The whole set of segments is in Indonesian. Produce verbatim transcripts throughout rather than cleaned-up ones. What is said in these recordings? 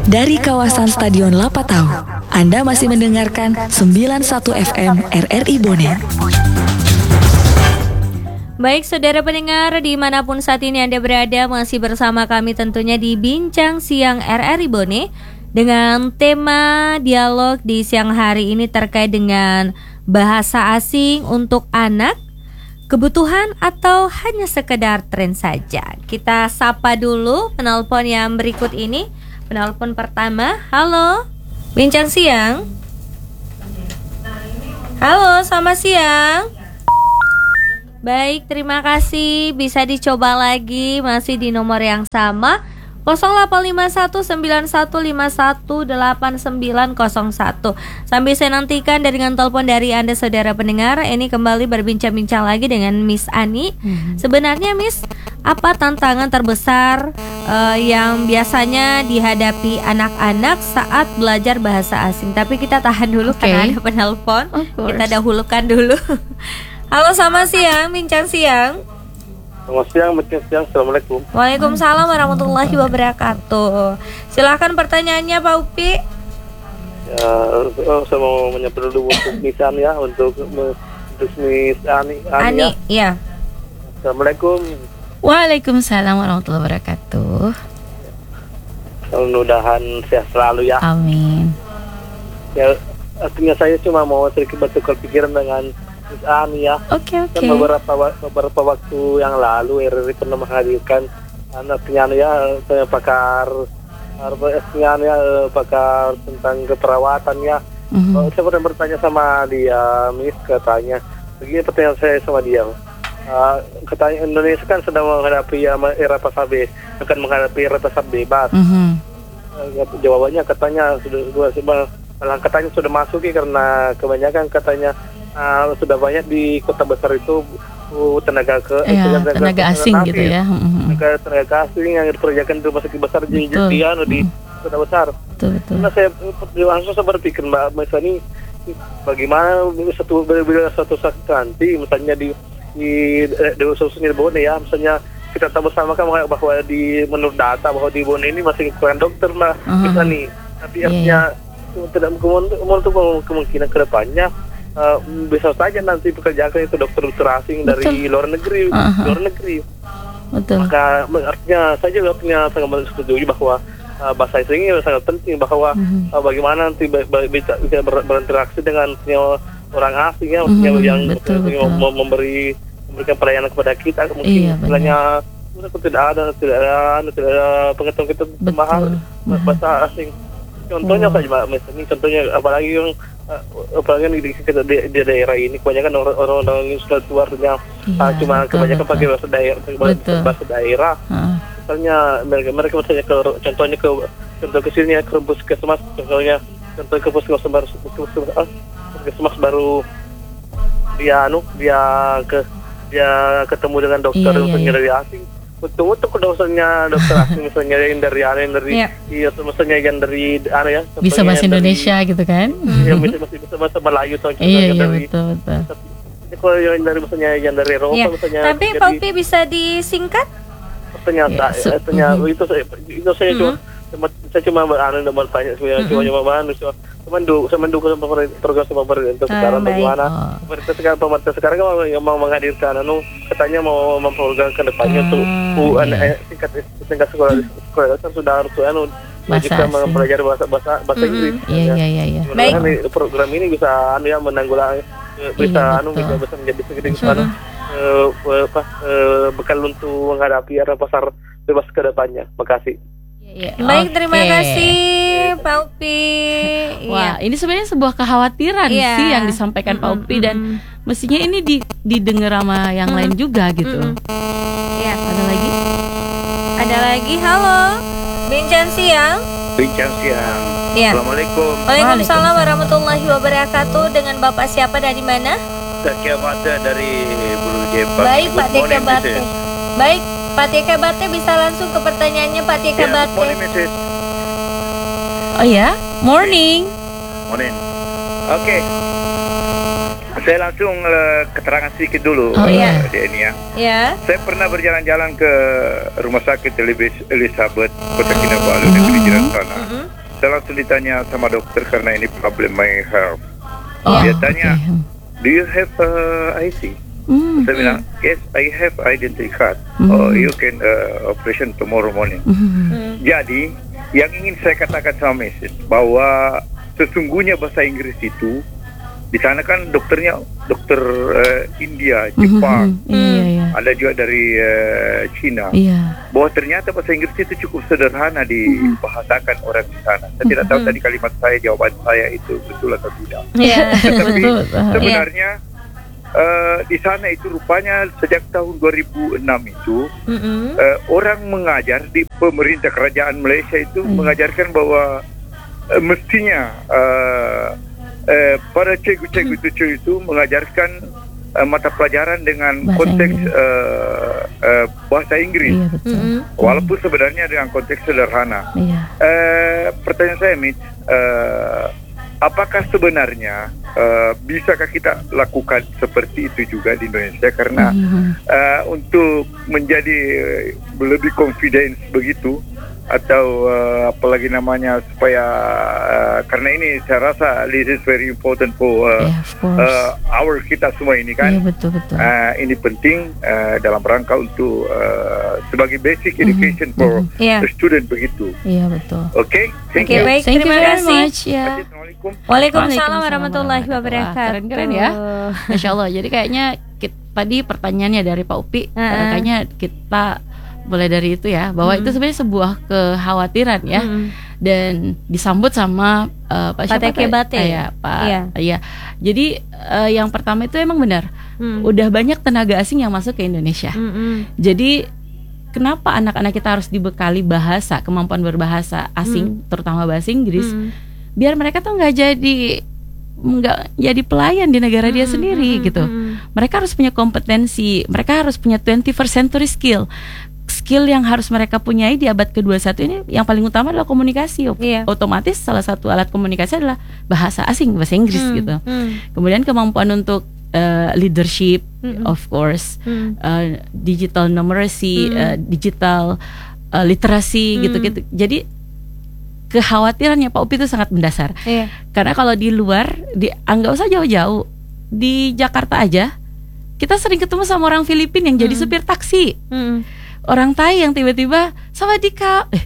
Dari kawasan Stadion Lapatau, Anda masih mendengarkan sembilan puluh satu F M R R I Bonet. Baik saudara pendengar, dimanapun saat ini Anda berada, masih bersama kami tentunya di Bincang Siang R R I Bonet, dengan tema dialog di siang hari ini terkait dengan bahasa asing untuk anak, kebutuhan atau hanya sekedar tren saja. Kita sapa dulu penelpon yang berikut ini. Penelpon pertama, halo, Bincang Siang. Halo, selamat siang. Baik, terima kasih. Bisa dicoba lagi, masih di nomor yang sama, nol delapan lima satu sembilan satu lima satu delapan sembilan nol satu. Sambil saya nantikan dengan telepon dari Anda saudara pendengar, ini kembali berbincang-bincang lagi dengan Miss Ani. hmm. Sebenarnya Miss, apa tantangan terbesar uh, yang biasanya dihadapi anak-anak saat belajar bahasa asing? Tapi kita tahan dulu okay. karena ada penelpon. Kita dahulukan dulu. Halo, selamat siang, Bincang Siang. Selamat siang, Bincang Siang. Assalamualaikum. Waalaikumsalam warahmatullahi wabarakatuh. Silakan pertanyaannya Pak Upi. Ya, oh, saya mau menyapa dulu untuk Miss Ani ya, untuk untuk Miss Ani. Ani, Ani ya. ya. Assalamualaikum. Waalaikumsalam warahmatullahi wabarakatuh. Mudah-mudahan sehat selalu ya. Amin. Ya, artinya saya cuma mau sedikit bertukar pikiran dengan Miss Ani ya. Oke okay, oke. Okay. Kan beberapa beberapa waktu yang lalu R R I pernah menghadirkan anaknya ya, saya pakar artinya ya, pakar tentang keperawatan ya. Mm-hmm. Saya pernah bertanya sama dia, Miss, katanya begini pertanyaan saya sama dia. Uh, katanya Indonesia kan sedang menghadapi ya, era pasar B, akan menghadapi era pasar bebas. Mm-hmm. Uh, jawabannya katanya sudah sudah malah katanya sudah masuk ya, karena kebanyakan katanya uh, sudah banyak di kota besar itu uh, tenaga ke ya, tenaga, tenaga asing tenaga, gitu ya. Mm-hmm. Tenaga, tenaga asing yang dikerjakan di rumah sakit besar di di anu di kota besar. Betul, betul. Nah, saya langsung saya berpikir Mbak Mas ini bagaimana satu bila satu saat nanti misalnya di di di khususnya di Bone ya, misalnya kita tahu bersama kan bahwa di menurut data bahwa di Bone ini masih kurang dokter lah uh-huh. kita nih, tapi artinya yeah. tidak untuk kemungkinan kedepannya uh, bisa saja nanti pekerjaan itu dokter-dokter asing Betul. dari luar negeri, uh-huh. luar negeri. Betul. Maka artinya saya juga artinya sangat setuju bahwa uh, bahasa asing ini sangat penting, bahwa uh-huh. uh, bagaimana nanti bisa, bisa ber, berinteraksi dengan orang asing ya, uh-huh. yang betul, betul. Mem- memberi memberikan pelayanan kepada kita, mungkin istilahnya iya, tidak ada tidak ada tidak ada pengetahuan kita mahal uh-huh. bahasa asing. Contohnya saja Mbak Mes, ini contohnya apalagi yang uh, apalagi di, di, di daerah ini kebanyakan orang-orang yang sudah tua artinya iya, uh, cuma betul, kebanyakan betul. pakai bahasa daerah bahasa daerah. Uh-huh. Misalnya mereka mereka misalnya ke contohnya ke contoh ke sini ke puskesmas, contohnya contoh ke puskesmas baru puskesmas baru dia anu dia ke dia ketemu dengan dokter iya, misalnya iya. dari asing, betul-betul ke dokternya dokter asing misalnya yang dari aneh yang dari yeah. iya misalnya yang dari aneh ya bisa bahasa Indonesia dari, gitu kan ya bisa bisa, bisa bahasa Melayu contohnya iya, iya, dari betul, betul. Kalau yang dari misalnya yang dari Eropa yeah. misalnya tapi Pak Upi bisa disingkat ternyata yeah, so, ternyata mm-hmm. itu saya itu saya mm-hmm. cuma saya cuma berani dan bertanya saya mm-hmm. cuma cuma berani cuma mendukung saya mendukung program sama pemerintah uh, sekarang baik. Bagaimana oh. pemerintah sekarang pemerintah sekarang kan mau, mau menghadirkan anu katanya mau memprogramkan depannya uh, tuh uh, iya. tingkat tingkat sekolah sekolah kan sudah harus anu kita mempelajari bahasa bahasa bahasa mm-hmm. Inggris iya iya iya iya baik program ini bisa anu ya menanggulangi bisa iya, anu bisa, bisa menjadi segede anu uh, apa uh, bekal untuk menghadapi era pasar bebas ke depannya. Makasih. Ya, baik, okay. Terima kasih Pak Upi. Wah, ya. Ini sebenarnya sebuah kekhawatiran ya. sih yang disampaikan mm-hmm. Pak Upi dan mm-hmm. mestinya ini di, didengar sama yang mm-hmm. lain juga gitu. Mm-hmm. Ya, ada lagi? Ada lagi. Halo, Bincang Siang. Bincang Siang. Ya. Assalamualaikum. Waalaikumsalam warahmatullahi wabarakatuh. Dengan Bapak siapa dari mana? Tia Bate dari Bulu Jepak. Baik, Pak Tia Bate. Baik. Pak Tia Bate bisa langsung ke pertanyaannya Pak Tia Bate. Ya, morning, Missus Oh ya, morning. Morning. Oke. Okay. Saya langsung uh, keterangan sedikit dulu. Oh iya. Uh, di ini ya. Ya. Saya pernah berjalan-jalan ke rumah sakit Elizabeth Kota Kinabalu negeri jiran sana. Mm-hmm. waktu ditanya sama dokter karena ini problem my health, Oh, dia tanya, oke. do you have uh, I C? Hmm. Saya bilang, yes, I have identity card. Hmm. Oh, you can uh, operation tomorrow morning. Hmm. Jadi, yang ingin saya katakan sama message bahwa sesungguhnya bahasa Inggris itu di sana kan dokternya dokter uh, India, Jepang, Hmm. Iya, iya. ada juga dari uh, Cina. Iya. Bahwa ternyata bahasa Inggris itu cukup sederhana dibahasakan orang di sana. Saya tidak tahu tadi kalimat saya, jawaban saya itu betul atau tidak. Iya. Tetapi Betul. sebenarnya uh, di sana itu rupanya sejak tahun dua ribu enam itu Mm-mm. uh, orang mengajar di pemerintah kerajaan Malaysia itu Hmm. mengajarkan bahwa uh, mestinya uh, uh, para cikgu-cikgu itu, itu mengajarkan uh, mata pelajaran dengan Bahasa konteks Inggris. uh, uh, bahasa Inggris. Iya, betul. Mm-mm. Walaupun sebenarnya dengan konteks sederhana. Iya. Uh, pertanyaan saya, Mitch, uh, apakah sebenarnya uh, bisakah kita lakukan seperti itu juga di Indonesia? Karena Hmm. uh, untuk menjadi uh, lebih confidence begitu, atau uh, apalagi namanya supaya uh, karena ini saya rasa this is very important for uh, Yeah, of course. uh, our kita semua ini Iya, kan. betul, betul. Uh, ini penting uh, dalam rangka untuk uh, sebagai basic Mhm, education for mhm. Iya. the student begitu. Iya, betul. Oke, thank Oke, you. baik. Thank you Terima very kasih. much ya. Assalamualaikum. Waalaikumsalam warahmatullahi Wah, wabarakatuh. keren-keren ya. Masya Allah. Jadi kayaknya kit- tadi pertanyaannya dari Pak Upi, Uh-uh. eh, kayaknya kita mulai dari itu ya, bahwa Mm. itu sebenarnya sebuah kekhawatiran ya, Mm-mm. dan disambut sama eh, Pak Pak siapa Teke tadi? Bate. Eh, ya, Pak. Iya. Iya. Jadi eh, yang pertama itu emang benar, Mm. udah banyak tenaga asing yang masuk ke Indonesia. Mm-mm. Jadi kenapa anak-anak kita harus dibekali bahasa, kemampuan berbahasa asing, terutama bahasa Inggris, Mm. biar mereka tuh nggak jadi nggak jadi pelayan di negara dia Mm, sendiri mm, gitu. mm. Mereka harus punya kompetensi, mereka harus punya twenty-first century skill. Skill yang harus mereka punyai di abad kedua puluh satu ini yang paling utama adalah komunikasi. Iya. Otomatis salah satu alat komunikasi adalah bahasa asing, bahasa Inggris Mm, gitu. mm, Kemudian kemampuan untuk uh, leadership, Mm-mm. of course, mm. uh, digital numeracy, Mm. uh, digital uh, literasi Mm. gitu-gitu. Jadi kekhawatirannya Pak Upi itu sangat mendasar. Iya. Karena kalau di luar, di nggak usah jauh-jauh, di Jakarta aja kita sering ketemu sama orang Filipina yang jadi Mm. supir taksi, Mm. orang Thai yang tiba-tiba sawadika, eh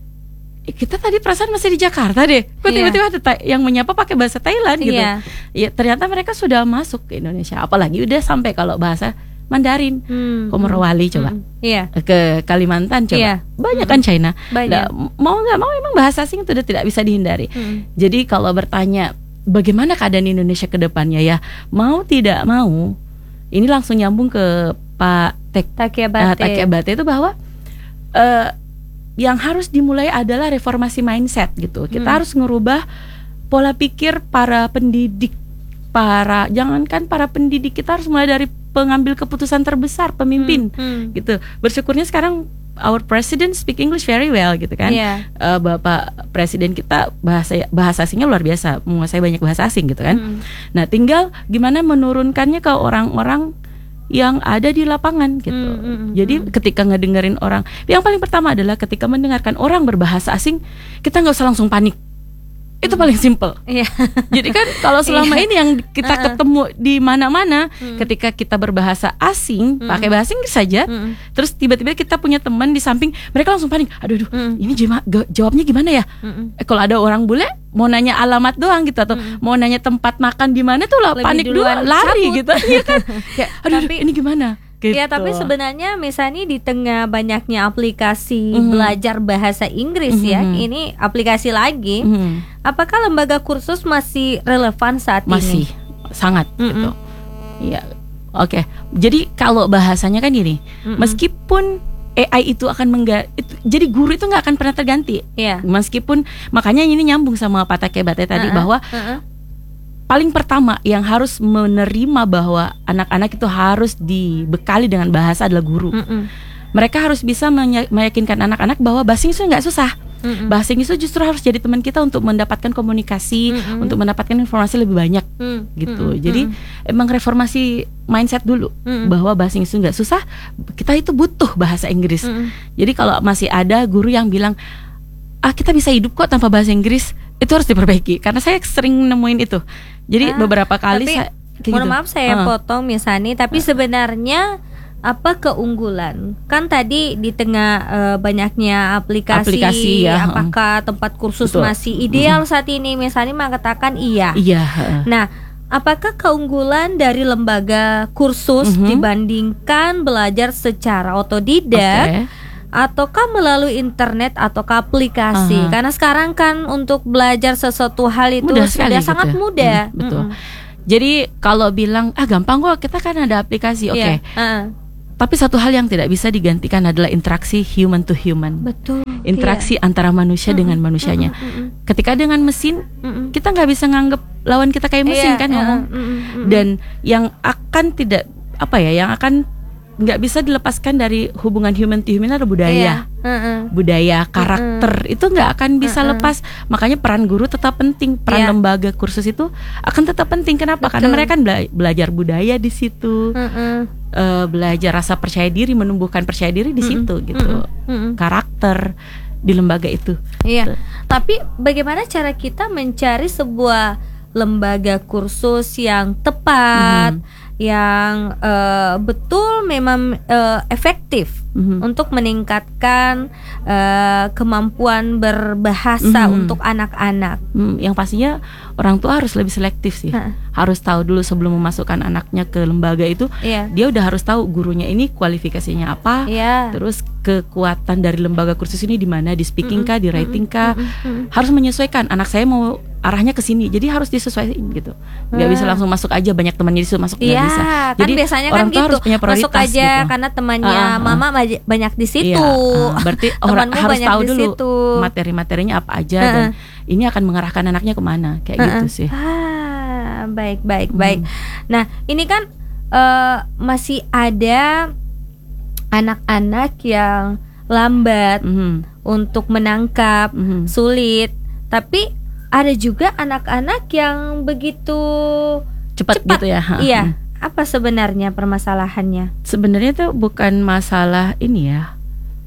kita tadi perasaan masih di Jakarta deh, kok Iya. tiba-tiba ada Thai yang menyapa pakai bahasa Thailand gitu. Iya. Ya ternyata mereka sudah masuk ke Indonesia, apalagi udah sampai kalau bahasa Mandarin, Mm. ke Morowali coba, Mm. Iya. ke Kalimantan coba, Iya. banyak kan China. Banyak. Nah, mau nggak mau emang bahasa asing itu udah tidak bisa dihindari. Mm. Jadi kalau bertanya bagaimana keadaan Indonesia ke depannya ya, mau tidak mau, ini langsung nyambung ke Pak Tek Teke uh, Bate. Teke Bate itu bahwa uh, yang harus dimulai adalah reformasi mindset gitu. Kita Hmm. harus ngerubah pola pikir para pendidik, para jangankan para pendidik, kita harus mulai dari pengambil keputusan terbesar, pemimpin Mm. gitu. Bersyukurnya sekarang our president speak English very well gitu kan. Iya. Uh, Bapak Presiden kita bahasa bahasa asingnya luar biasa, menguasai banyak bahasa asing gitu kan. Mm. Nah, tinggal gimana menurunkannya ke orang-orang yang ada di lapangan gitu. Mm, mm, mm, Jadi mm. ketika ngedengerin orang, yang paling pertama adalah ketika mendengarkan orang berbahasa asing, kita nggak usah langsung panik. Itu paling simple. Iya. Jadi kan kalau selama ini yang kita Uh-uh. ketemu di mana-mana, Mm. ketika kita berbahasa asing, Mm. pakai bahasa Inggris saja, Mm. terus tiba-tiba kita punya teman di samping, mereka langsung panik. Aduh, aduh Mm. ini gimana, jawabnya gimana ya? Mm. Eh, kalau ada orang bule mau nanya alamat doang gitu, atau Mm. mau nanya tempat makan di mana tuh lah Lebih panik dulu, duluan lari cabut. gitu. Iya kan? Kayak, aduh, Tapi- aduh, ini gimana? Gitu. Ya, tapi sebenarnya misalnya di tengah banyaknya aplikasi Mhm. belajar bahasa Inggris ya, Mhm. ini aplikasi lagi. Mhm. Apakah lembaga kursus masih relevan saat Masih ini? sangat Mm-mm. gitu. Iya. Oke. Jadi kalau bahasanya kan gini, Mm-mm. meskipun A I itu akan mengga itu, jadi guru itu nggak akan pernah terganti. Iya. Meskipun makanya ini nyambung sama Pak Teke Bate tadi, Uh-uh. bahwa Uh-uh. paling pertama yang harus menerima bahwa anak-anak itu harus dibekali dengan bahasa adalah guru. Mm-mm. Mereka harus bisa menya- meyakinkan anak-anak bahwa bahasa Inggris itu nggak susah. Mm-mm. Bahasa Inggris itu justru harus jadi teman kita untuk mendapatkan komunikasi, Mm-mm. untuk mendapatkan informasi lebih banyak Mm. gitu. Mm-mm. Jadi emang reformasi mindset dulu, Mm-mm. bahwa bahasa Inggris itu nggak susah. Kita itu butuh bahasa Inggris. Mm-mm. Jadi kalau masih ada guru yang bilang, ah kita bisa hidup kok tanpa bahasa Inggris, itu harus diperbaiki karena saya sering nemuin itu. Jadi Ah, beberapa kali tapi, saya kayak mohon gitu. maaf saya Ah. potong Miss Hani, tapi sebenarnya apa keunggulan? Kan tadi di tengah eh, banyaknya aplikasi, Aplikasi, ya, apakah tempat kursus Betul. masih ideal saat ini? Miss Hani mengatakan iya. Iya. heeh. Nah, apakah keunggulan dari lembaga kursus Mhm. dibandingkan belajar secara otodidak? Oke. Ataukah melalui internet ataukah aplikasi? Aha. Karena sekarang kan untuk belajar sesuatu hal itu Mudah sekali sudah gitu sangat ya. mudah. Hmm, betul. Mm-mm. Jadi kalau bilang ah gampang kok, kita kan ada aplikasi, oke. Iya, heeh. Tapi satu hal yang tidak bisa digantikan adalah interaksi human to human. Betul. Interaksi antara manusia dengan manusianya. Mm-mm. Ketika dengan mesin, Mm-mm. kita nggak bisa nganggap lawan kita kayak mesin Iya, kan iya, ngomong. mm-mm, mm-mm. Dan yang akan tidak apa ya, yang akan nggak bisa dilepaskan dari hubungan human to human adalah budaya. Iya, heeh. Budaya, karakter itu nggak akan bisa Mm-mm. lepas. Makanya peran guru tetap penting, peran Iya. lembaga kursus itu akan tetap penting. Kenapa? Karena Betul. mereka kan bela- belajar budaya di situ, Heeh. eh, belajar rasa percaya diri, menumbuhkan percaya diri di situ gitu. Mm-mm. Karakter di lembaga itu. Iya. Tapi bagaimana cara kita mencari sebuah lembaga kursus yang tepat, yang eh, betul memang eh, efektif Mhm. untuk meningkatkan eh, kemampuan berbahasa Mhm. untuk anak-anak. Hmm, yang pastinya orang tua harus lebih selektif sih. Hah. Harus tahu dulu sebelum memasukkan anaknya ke lembaga itu, Iya. dia udah harus tahu gurunya ini kualifikasinya apa. Iya. Terus kekuatan dari lembaga kursus ini di mana, di speaking kah, di writing kah. Mm-mm. Harus menyesuaikan. Anak saya mau arahnya ke sini, jadi harus disesuaikan gitu. Nggak bisa langsung masuk aja, banyak temannya di situ masuk, nggak Iya, bisa. kan Jadi biasanya kan orang tua gitu. harus punya prioritas Masuk aja gitu. karena temannya Ah, ah, ah. mama maj- banyak di situ. Iya, ah, berarti orang Temanmu harus banyak tahu di dulu situ. materi-materinya apa aja Ah, dan ah. ini akan mengarahkan anaknya kemana, kayak Ah, gitu ah. sih. Ah, baik baik Hmm. baik. Nah, ini kan eh, masih ada anak-anak yang lambat Mhm, untuk menangkap, mhm. sulit. Tapi ada juga anak-anak yang begitu Cepat, cepat. gitu ya. ha. Iya. Hmm. Apa sebenarnya permasalahannya? Sebenarnya itu bukan masalah ini ya.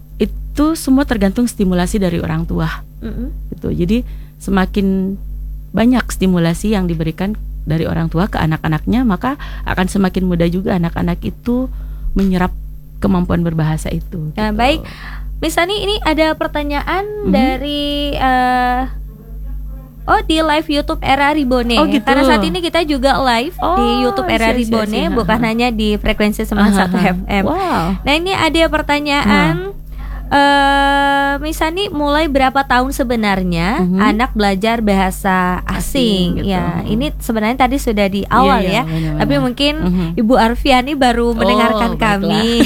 Itu semua tergantung stimulasi dari orang tua Mm-mm. gitu. Jadi semakin banyak stimulasi yang diberikan dari orang tua ke anak-anaknya, maka akan semakin mudah juga anak-anak itu menyerap kemampuan berbahasa itu. Nah, gitu. baik. Misalnya ini ada pertanyaan Mhm. dari eh, oh di live YouTube Era Ribone. Oh, gitu. Karena saat ini kita juga live Oh, di YouTube Era I see, I see, I Ribone, see. bukan Ha-ha. hanya di frekuensi sembilan puluh satu Ah, F M. Wow. Nah, ini ada pertanyaan eh misalnya mulai berapa tahun sebenarnya Mhm. anak belajar bahasa asing? Asing, gitu. Ya, ini sebenarnya tadi sudah di awal Iya, iya, ya. benar-benar. Tapi mungkin Mhm. Ibu Arfiani baru mendengarkan baiklah. kami.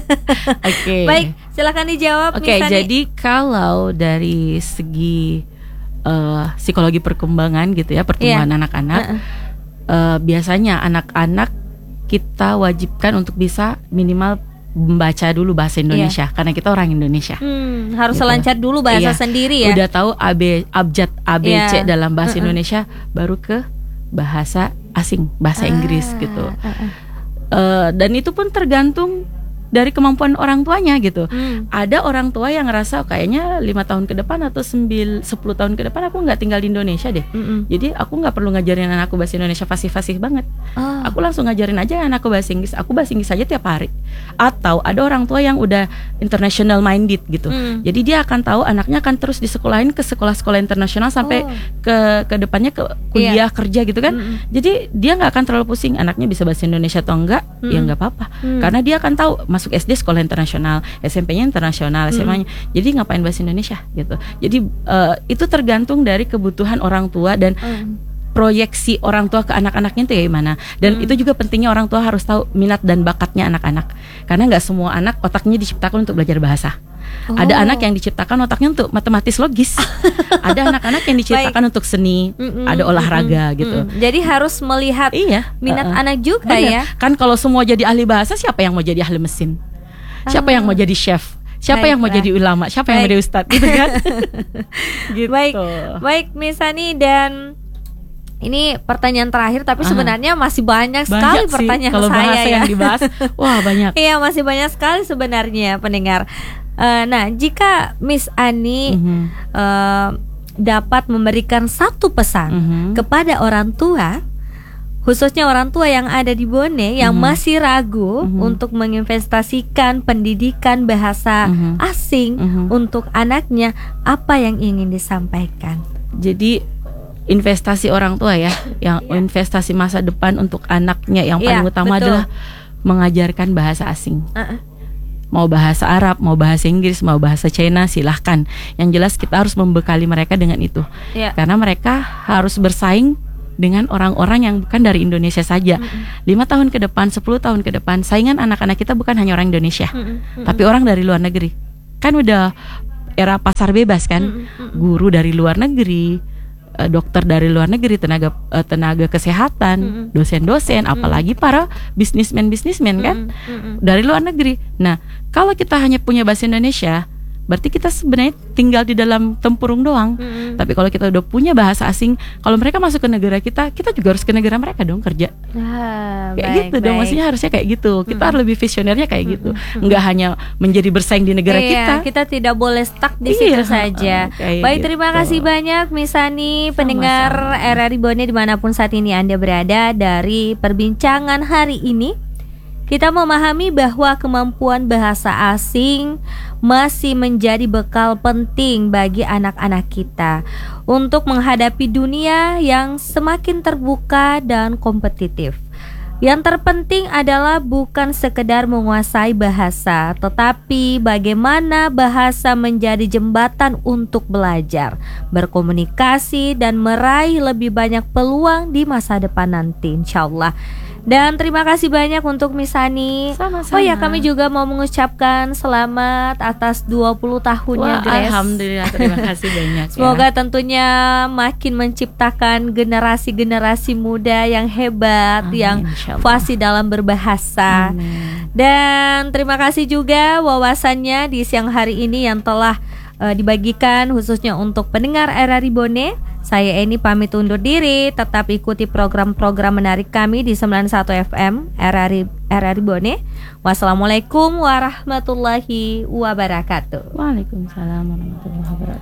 Oke. Baik, silakan dijawab. Oke, Misalnya- jadi kalau dari segi eh, psikologi perkembangan gitu ya, pertumbuhan Iya. anak-anak, Uh-uh. eh, biasanya anak-anak kita wajibkan untuk bisa minimal membaca dulu bahasa Indonesia karena kita orang Indonesia. Hmm, harus Gitu. selancar dulu bahasa Iya. sendiri ya. Udah tahu A B abjad A B C Iya. dalam bahasa Uh-uh. Indonesia, baru ke bahasa asing, bahasa Inggris Ah, gitu. uh-uh. Eh, dan itu pun tergantung dari kemampuan orang tuanya gitu. Hmm. Ada orang tua yang ngerasa kayaknya lima tahun ke depan atau sembil, sepuluh tahun ke depan aku nggak tinggal di Indonesia deh. Mm-mm. Jadi aku nggak perlu ngajarin anakku bahasa Indonesia fasih-fasih banget. Oh. Aku langsung ngajarin aja anakku bahasa Inggris. Aku bahasa Inggris aja tiap hari. Atau ada orang tua yang udah international minded gitu. Hmm. Jadi dia akan tahu anaknya akan terus disekolahin ke sekolah-sekolah internasional sampai Oh. ke ke depannya ke kuliah kerja gitu kan. Mm-mm. Jadi dia nggak akan terlalu pusing anaknya bisa bahasa Indonesia atau enggak, ya Mm-mm. nggak apa-apa. Hmm. Karena dia akan tahu masuk S D sekolah internasional, S M P-nya internasional, S M A-nya. Jadi ngapain bahasa Indonesia gitu. Jadi eh, itu tergantung dari kebutuhan orang tua dan Hmm. proyeksi orang tua ke anak-anaknya itu gimana. Dan Hmm. itu juga pentingnya orang tua harus tahu minat dan bakatnya anak-anak. Karena nggak semua anak otaknya diciptakan untuk belajar bahasa. Oh. Ada anak yang diciptakan otaknya untuk matematis logis. Ada anak-anak yang diciptakan untuk seni, Mm-mm, ada olahraga mm-mm, gitu. mm-mm. Jadi harus melihat Iya, minat uh-uh. anak juga Bener. ya. Kan kalau semua jadi ahli bahasa, siapa yang mau jadi ahli mesin? Siapa Ah. yang mau jadi chef? Siapa yang mau Baiklah. jadi ulama? Siapa yang mau Baik. jadi ustadz? Gitu kan? Gitu. Baik, baik Miss Hani, dan ini pertanyaan terakhir, tapi Aha. sebenarnya masih banyak, Banyak sekali sih, pertanyaan kalau saya bahasa ya. yang dibahas, wah banyak. Iya, masih banyak sekali sebenarnya pendengar. Eh, nah, jika Miss Ani Mhm. eh, dapat memberikan satu pesan Mhm. kepada orang tua, khususnya orang tua yang ada di Bone yang Mhm. masih ragu Mhm. untuk menginvestasikan pendidikan bahasa Mhm. asing Mhm. untuk anaknya, apa yang ingin disampaikan? Jadi investasi orang tua ya, yang investasi masa depan untuk anaknya yang paling Iya, utama betul. adalah mengajarkan bahasa asing. Uh-uh. Mau bahasa Arab, mau bahasa Inggris, mau bahasa China, silahkan. Yang jelas kita harus membekali mereka dengan itu. Iya. Karena mereka harus bersaing dengan orang-orang yang bukan dari Indonesia saja. Lima tahun ke depan, sepuluh tahun ke depan, saingan anak-anak kita bukan hanya orang Indonesia, Mm-mm, mm-mm. tapi orang dari luar negeri. Kan udah era pasar bebas kan, Mm-mm, mm-mm. guru dari luar negeri, eh, dokter dari luar negeri, tenaga eh, tenaga kesehatan, Mm-mm. dosen-dosen, apalagi para bisnismen-bisnismen kan Mm-mm, mm-mm. dari luar negeri. Nah, kalau kita hanya punya bahasa Indonesia, berarti kita sebenarnya tinggal di dalam tempurung doang. Mm-mm. Tapi kalau kita udah punya bahasa asing, kalau mereka masuk ke negara kita, kita juga harus ke negara mereka dong kerja. Ah, Kayak baik, gitu dong, baik. maksudnya harusnya kayak gitu. Kita Mm-mm. harus lebih visionernya kayak gitu. Mm-mm. Nggak hanya menjadi bersaing di negara Iya, kita. tidak boleh stuck di Iya, situ saja. kayak Baik, gitu. terima kasih banyak Misani, pendengar R R I Bone dimanapun saat ini Anda berada. Dari perbincangan hari ini, kita memahami bahwa kemampuan bahasa asing masih menjadi bekal penting bagi anak-anak kita untuk menghadapi dunia yang semakin terbuka dan kompetitif. Yang terpenting adalah bukan sekedar menguasai bahasa, tetapi bagaimana bahasa menjadi jembatan untuk belajar, berkomunikasi, dan meraih lebih banyak peluang di masa depan nanti, insya Allah. Dan terima kasih banyak untuk Misani. Sama-sama. Oh ya, kami juga mau mengucapkan selamat atas dua puluh tahunnya Wah, Grace. alhamdulillah, terima kasih banyak. Semoga ya. tentunya makin menciptakan generasi-generasi muda yang hebat, Amin, yang insyaallah. fasih dalam berbahasa. Amin. Dan terima kasih juga wawasannya di siang hari ini yang telah eh, dibagikan khususnya untuk pendengar R R I Bone. Saya Eni pamit undur diri. Tetap ikuti program-program menarik kami di sembilan puluh satu F M R R I R R I Bone. Wassalamualaikum warahmatullahi wabarakatuh. Waalaikumsalam warahmatullahi wabarakatuh.